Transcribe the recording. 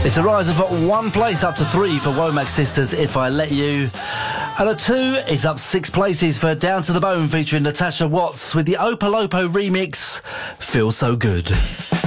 It's a rise of 1 place up to 3 for Womack Sisters, If I Let You. And at 2, it's up 6 places for Down to the Bone featuring Natasha Watts with the Opalopo remix, Feel So Good.